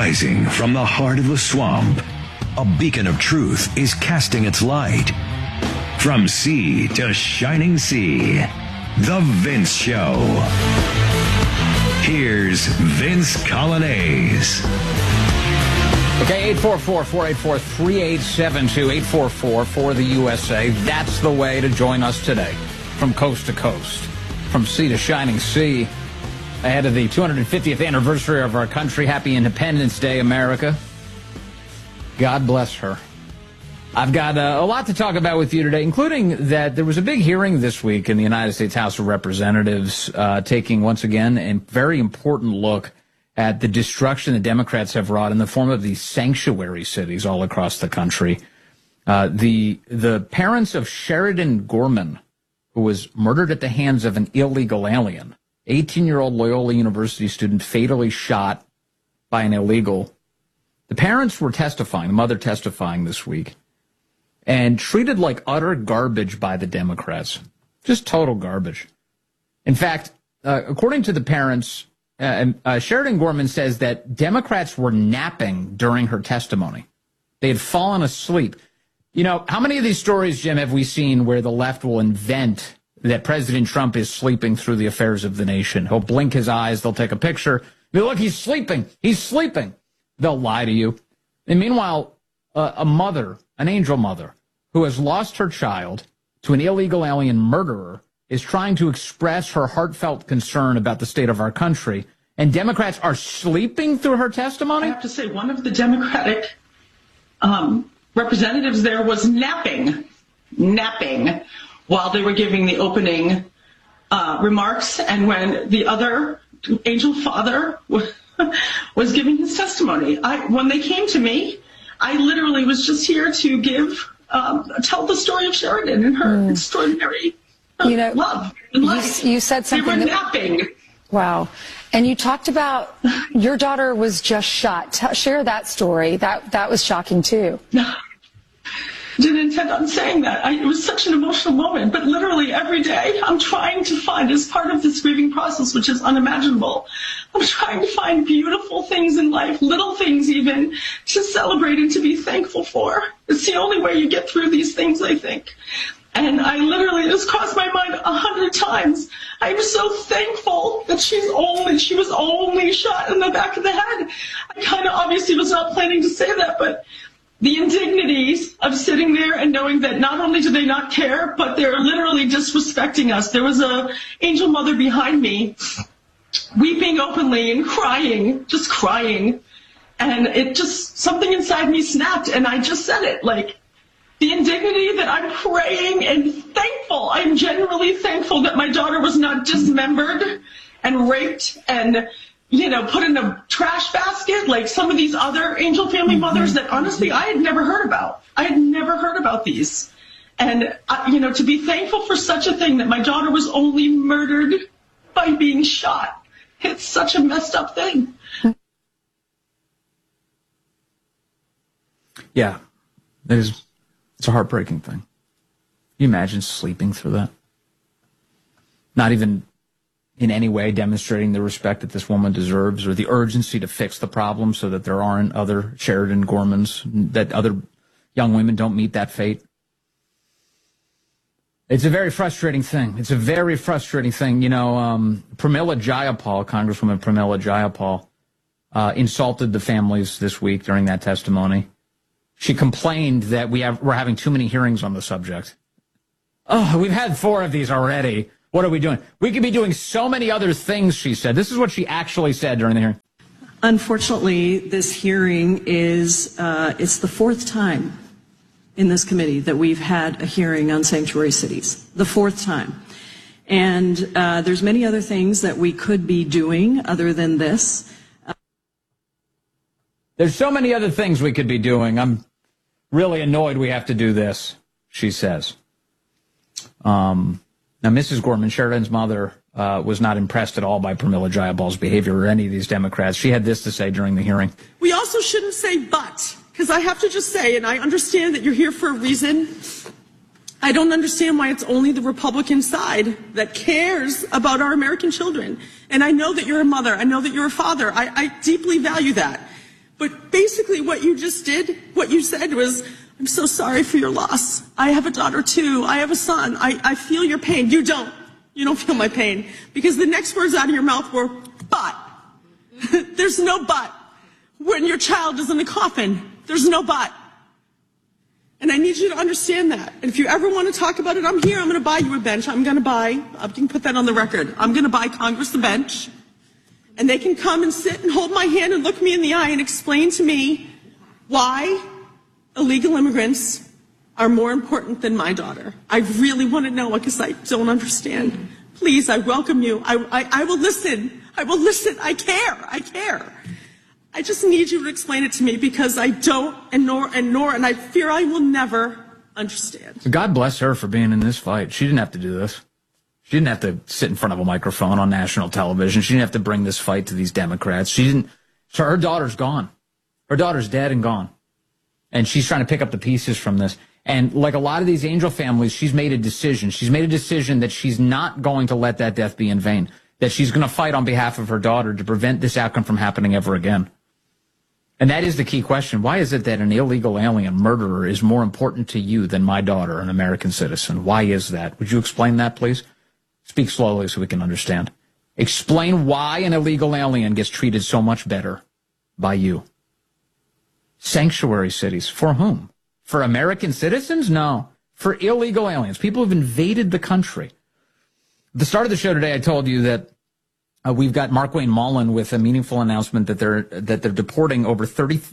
Rising from the heart of the swamp, a beacon of truth is casting its light. From sea to shining sea, The Vince Show. Here's Vince Coglianese. Okay, 844-484-3872, 844 for the USA. That's the way to join us today, from coast to coast, from sea to shining sea, ahead of the 250th anniversary of our country. Happy Independence Day, America. God bless her. I've got a lot to talk about with you today, including that there was a big hearing this week in the United States House of Representatives, taking, once again, a very important look at the destruction the Democrats have wrought in the form of these sanctuary cities all across the country. The parents of Sheridan Gorman, who was murdered at the hands of an illegal alien, 18-year-old Loyola University student fatally shot by an illegal. The parents were testifying, the mother testifying this week, and treated like utter garbage by the Democrats. Just total garbage. In fact, according to the parents, Sheridan Gorman says that Democrats were napping during her testimony. They had fallen asleep. You know, how many of these stories, Jim, have we seen where the left will invent that President Trump is sleeping through the affairs of the nation? He'll blink his eyes, they'll take a picture. Look, he's sleeping. He's sleeping. They'll lie to you. And meanwhile, a mother, an angel mother, who has lost her child to an illegal alien murderer, is trying to express her heartfelt concern about the state of our country, and Democrats are sleeping through her testimony? I have to say, one of the Democratic representatives there was napping while they were giving the opening remarks, and when the other angel father was giving his testimony. When they came to me, I literally was just here to tell the story of Sheridan and her extraordinary love and life. You said something. They were napping. Wow. And you talked about your daughter was just shot. Share that story. That was shocking too. Didn't intend on saying that. It was such an emotional moment, but literally every day I'm trying to find, as part of this grieving process, which is unimaginable, I'm trying to find beautiful things in life, little things even, to celebrate and to be thankful for. It's the only way you get through these things, I think. And I literally, it has crossed my mind 100 times. I'm so thankful that she was only shot in the back of the head. I kind of obviously was not planning to say that, but the indignities of sitting there and knowing that not only do they not care, but they're literally disrespecting us. There was a angel mother behind me weeping openly and crying, just crying. And it just, something inside me snapped, and I just said it, like, the indignity that I'm praying and thankful. I'm genuinely thankful that my daughter was not dismembered and raped and, put in a trash basket like some of these other angel family mothers that honestly I had never heard about. I had never heard about these. And, to be thankful for such a thing, that my daughter was only murdered by being shot. It's such a messed up thing. Yeah, it's a heartbreaking thing. Can you imagine sleeping through that? Not even in any way demonstrating the respect that this woman deserves or the urgency to fix the problem so that there aren't other Sheridan Gormans, that other young women don't meet that fate. It's a very frustrating thing. It's a very frustrating thing. Pramila Jayapal, Congresswoman Pramila Jayapal, insulted the families this week during that testimony. She complained that we're having too many hearings on the subject. Oh, we've had 4 of these already. What are we doing? We could be doing so many other things, she said. This is what she actually said during the hearing. Unfortunately, this hearing is it's the 4th time in this committee that we've had a hearing on sanctuary cities. The 4th time. And there's many other things that we could be doing other than this. There's so many other things we could be doing. I'm really annoyed we have to do this, she says. Now, Mrs. Gorman, Sheridan's mother, was not impressed at all by Pramila Jayapal's behavior or any of these Democrats. She had this to say during the hearing. We also shouldn't say but, because I have to just say, and I understand that you're here for a reason, I don't understand why it's only the Republican side that cares about our American children. And I know that you're a mother. I know that you're a father. I deeply value that. But basically what you just did, what you said was, I'm so sorry for your loss. I have a daughter too. I have a son. I feel your pain. You don't. You don't feel my pain. Because the next words out of your mouth were, but. There's no but. When your child is in the coffin, there's no but. And I need you to understand that. And if you ever want to talk about it, I'm here. I'm going to buy you a bench. You can put that on the record. I'm going to buy Congress a bench. And they can come and sit and hold my hand and look me in the eye and explain to me why illegal immigrants are more important than my daughter. I really want to know because I don't understand. Please, I welcome you. I will listen. I will listen. I care. I just need you to explain it to me because I don't and I fear I will never understand. God bless her for being in this fight. She didn't have to do this. She didn't have to sit in front of a microphone on national television. She didn't have to bring this fight to these Democrats. So her daughter's gone. Her daughter's dead and gone. And she's trying to pick up the pieces from this. And like a lot of these angel families, she's made a decision. She's made a decision that she's not going to let that death be in vain, that she's going to fight on behalf of her daughter to prevent this outcome from happening ever again. And that is the key question. Why is it that an illegal alien murderer is more important to you than my daughter, an American citizen? Why is that? Would you explain that, please? Speak slowly so we can understand. Explain why an illegal alien gets treated so much better by you. Sanctuary cities. For whom? For American citizens? No. For illegal aliens. People who've invaded the country. At the start of the show today, I told you that we've got Markwayne Mullin with a meaningful announcement that they're deporting over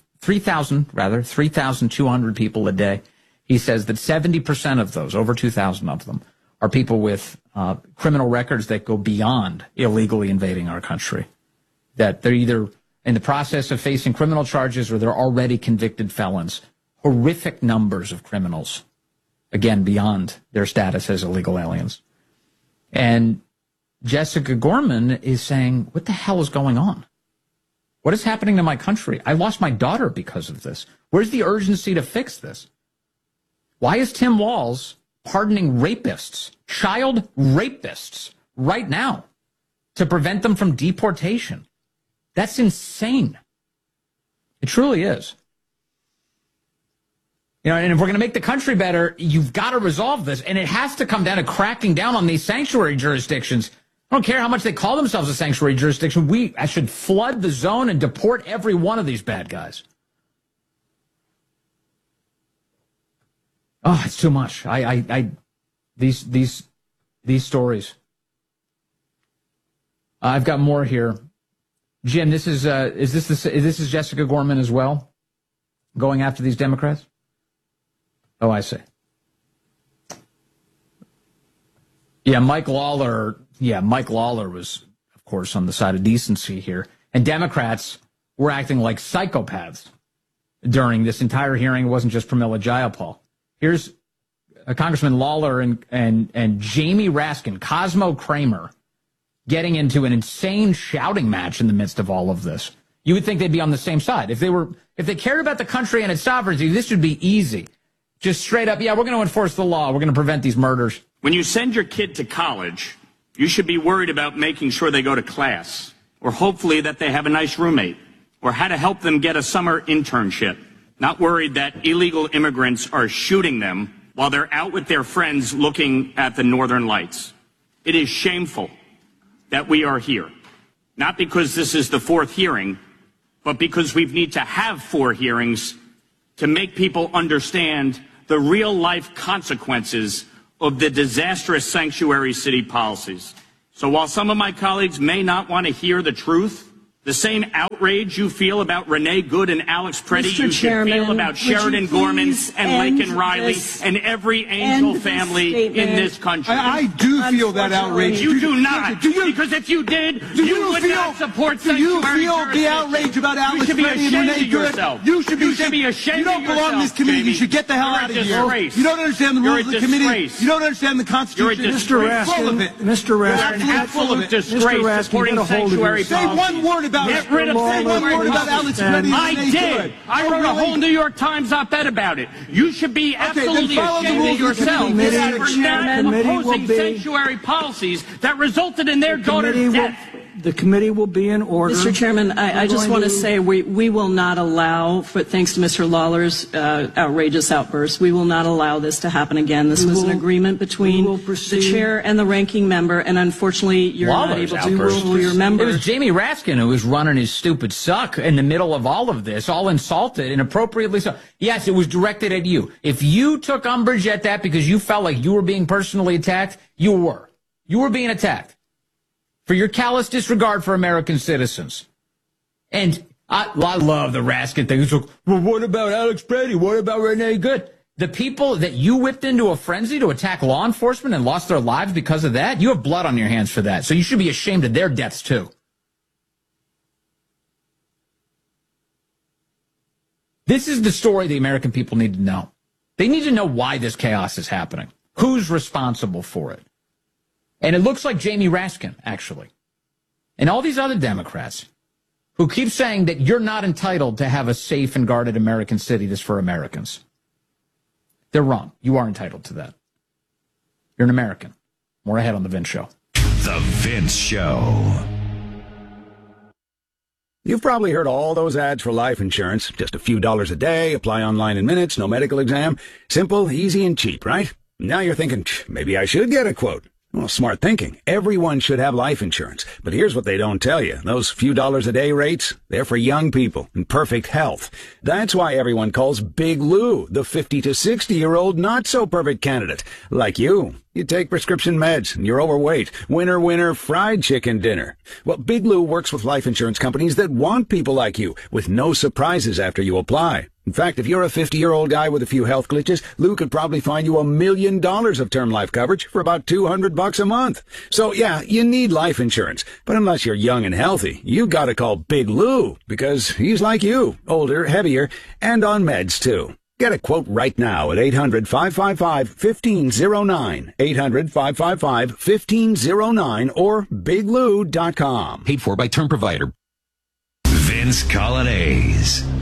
3,200 people a day. He says that 70% of those, over 2,000 of them, are people with criminal records that go beyond illegally invading our country. That they're either in the process of facing criminal charges or they're already convicted felons. Horrific numbers of criminals, again, beyond their status as illegal aliens. And Jessica Gorman is saying, what the hell is going on? What is happening to my country? I lost my daughter because of this. Where's the urgency to fix this? Why is Tim Walz pardoning rapists, child rapists, right now to prevent them from deportation? That's insane. It truly is. You know, and if we're going to make the country better, you've got to resolve this. And it has to come down to cracking down on these sanctuary jurisdictions. I don't care how much they call themselves a sanctuary jurisdiction. I should flood the zone and deport every one of these bad guys. Oh, it's too much. These stories. I've got more here. Jim, this is Jessica Gorman as well, going after these Democrats? Oh, I see. Yeah, Mike Lawler was, of course, on the side of decency here. And Democrats were acting like psychopaths during this entire hearing. It wasn't just Pramila Jayapal. Here's Congressman Lawler and Jamie Raskin, Cosmo Kramer, getting into an insane shouting match in the midst of all of this. You would think they'd be on the same side. If they cared about the country and its sovereignty, this would be easy. Just straight up, yeah, we're going to enforce the law. We're going to prevent these murders. When you send your kid to college, you should be worried about making sure they go to class, or hopefully that they have a nice roommate, or how to help them get a summer internship. Not worried that illegal immigrants are shooting them while they're out with their friends looking at the northern lights. It is shameful that we are here, not because this is the fourth hearing, but because we need to have 4 hearings to make people understand the real-life consequences of the disastrous sanctuary city policies. So while some of my colleagues may not want to hear the truth, the same outrage you feel about Renee Good and Alex Preddy, you should feel about Sheridan Gorman and Laken Riley and every angel family in this country. I do feel that outrage. You do not. Because if you did, you would not support sanctuary jurisdiction. Do you feel the outrage about Alex Preddy and Renee Good? You should be ashamed. You don't belong in this committee. You should get the hell out of here. You don't understand the rules of the committee. You don't understand the Constitution. You're a disgrace. Mr. Raskin, you're an absolute disgrace supporting sanctuary policy. Say one word about Get rid of Alex Preddy. I did. I wrote a whole New York Times op-ed about it. You should be absolutely ashamed of yourself for not opposing sanctuary policies that resulted in their daughter's death. The committee will be in order. Mr. Chairman, I just want to say we will not allow, thanks to Mr. Lawler's outrageous outburst, we will not allow this to happen again. This was an agreement between the chair and the ranking member, and unfortunately, you're Lawler's not able to rule your member. It was Jamie Raskin who was running his stupid suck in the middle of all of this, all insulted and appropriately so. Yes, it was directed at you. If you took umbrage at that because you felt like you were being personally attacked, you were. You were being attacked for your callous disregard for American citizens. And I love the Raskin thing. It's like, well, what about Alex Brady? What about Renee Good? The people that you whipped into a frenzy to attack law enforcement and lost their lives because of that, you have blood on your hands for that. So you should be ashamed of their deaths, too. This is the story the American people need to know. They need to know why this chaos is happening. Who's responsible for it? And it looks like Jamie Raskin, actually. And all these other Democrats who keep saying that you're not entitled to have a safe and guarded American city that's for Americans. They're wrong. You are entitled to that. You're an American. More ahead on The Vince Show. The Vince Show. You've probably heard all those ads for life insurance. Just a few dollars a day, apply online in minutes, no medical exam. Simple, easy, and cheap, right? Now you're thinking, maybe I should get a quote. Well, smart thinking. Everyone should have life insurance. But here's what they don't tell you. Those few dollars a day rates, they're for young people in perfect health. That's why everyone calls Big Lou the 50 to 60-year-old not-so-perfect candidate. Like you. You take prescription meds, and you're overweight. Winner, winner, fried chicken dinner. Well, Big Lou works with life insurance companies that want people like you, with no surprises after you apply. In fact, if you're a 50-year-old guy with a few health glitches, Lou could probably find you $1 million of term life coverage for about $200 a month. So, yeah, you need life insurance. But unless you're young and healthy, you gotta call Big Lou, because he's like you, older, heavier, and on meds, too. Get a quote right now at 800-555-1509, 800-555-1509, or biglou.com. Paid for by term provider. Vince Colonnese.